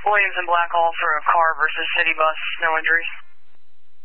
Williams and Black Hall for a car versus city bus, no injuries.